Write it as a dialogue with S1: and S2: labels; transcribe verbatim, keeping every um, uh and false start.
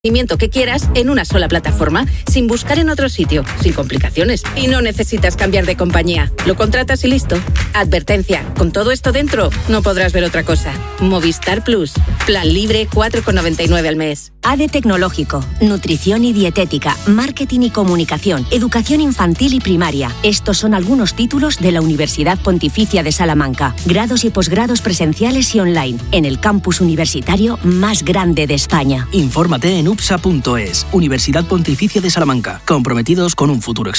S1: que quieras en una sola plataforma, sin buscar en otro sitio, sin complicaciones. Y no necesitas cambiar de compañía. Lo contratas y listo. Advertencia, con todo esto dentro, no podrás ver otra cosa. Movistar Plus. Plan libre, cuatro con noventa y nueve al mes.
S2: A D E Tecnológico, nutrición y dietética, marketing y comunicación, educación infantil y primaria. Estos son algunos títulos de la Universidad Pontificia de Salamanca. Grados y posgrados presenciales y online, en el campus universitario más grande de España.
S3: Infórmate en upsa punto es. Universidad Pontificia de Salamanca. Comprometidos con un futuro excelente.